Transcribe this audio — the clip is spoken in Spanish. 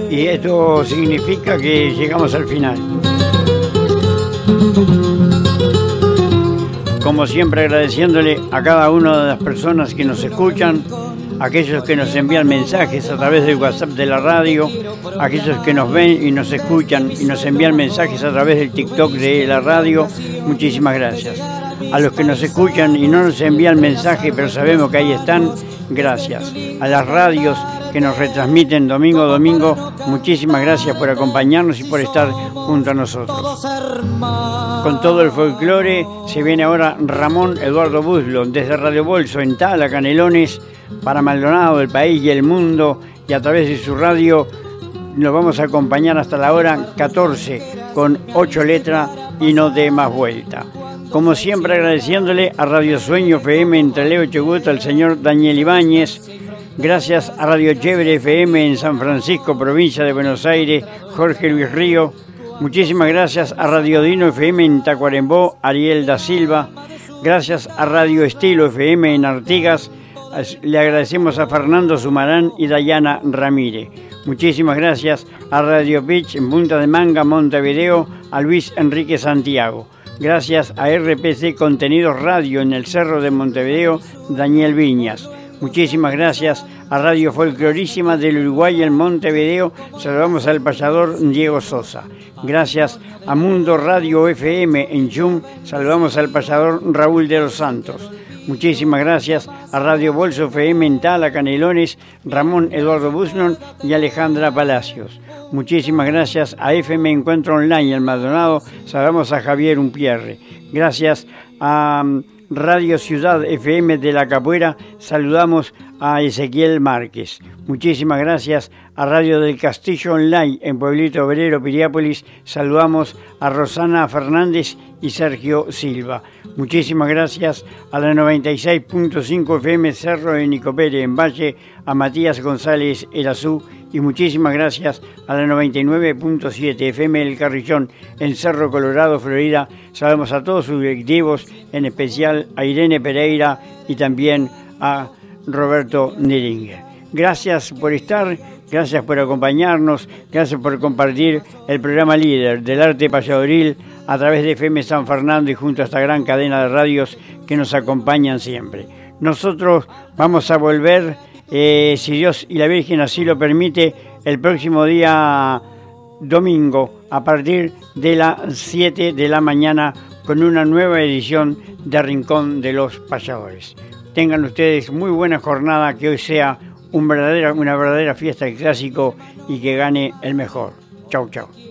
Y esto significa que llegamos al final. Como siempre, agradeciéndole a cada una de las personas que nos escuchan, aquellos que nos envían mensajes a través del WhatsApp de la radio, aquellos que nos ven y nos escuchan y nos envían mensajes a través del TikTok de la radio, muchísimas gracias. A los que nos escuchan y no nos envían mensaje, pero sabemos que ahí están, gracias. A las radios que nos retransmiten domingo a domingo, muchísimas gracias por acompañarnos y por estar junto a nosotros. Con todo el folclore se viene ahora Ramón Eduardo Buslo desde Radio Bolso en Tala, Canelones, para Maldonado, el país y el mundo, y a través de su radio nos vamos a acompañar hasta la hora 14 con 8 letras y no dé más vuelta. Como siempre, agradeciéndole a Radio Sueño FM en Trelew, Chubut, al señor Daniel Ibáñez. Gracias a Radio Chévere FM en San Francisco, provincia de Buenos Aires, Jorge Luis Río. Muchísimas gracias a Radio Dino FM en Tacuarembó, Ariel da Silva. Gracias a Radio Estilo FM en Artigas. Le agradecemos a Fernando Sumarán y Dayana Ramírez. Muchísimas gracias a Radio Pitch en Punta de Manga, Montevideo, a Luis Enrique Santiago. Gracias a RPC Contenidos Radio en el Cerro de Montevideo, Daniel Viñas. Muchísimas gracias a Radio Folclorísima del Uruguay en Montevideo. Saludamos al payador Diego Sosa. Gracias a Mundo Radio FM en Chum. Saludamos al payador Raúl de los Santos. Muchísimas gracias a Radio Bolso FM en Tala, Canelones, Ramón Eduardo Busnon y Alejandra Palacios. Muchísimas gracias a FM Encuentro Online en Maldonado. Saludamos a Javier Umpierre. Gracias a Radio Ciudad FM de la Capuera, saludamos a Ezequiel Márquez. Muchísimas gracias a Radio del Castillo Online en Pueblito Obrero, Piriápolis, saludamos a Rosana Fernández y Sergio Silva. Muchísimas gracias a la 96.5 FM Cerro de Nicopere en Valle, a Matías González Erazú, y muchísimas gracias a la 99.7 FM El Carrillón en Cerro Colorado, Florida. Saludamos a todos sus directivos, en especial a Irene Pereira y también a Roberto Neringer. Gracias por estar, gracias por acompañarnos, gracias por compartir el programa líder del arte payadoril a través de FM San Fernando y junto a esta gran cadena de radios que nos acompañan siempre. Nosotros vamos a volver, si Dios y la Virgen así lo permite, el próximo día domingo a partir de las 7 de la mañana con una nueva edición de Rincón de los Payadores. Tengan ustedes muy buena jornada, que hoy sea una verdadera fiesta del clásico y que gane el mejor. Chau, chau.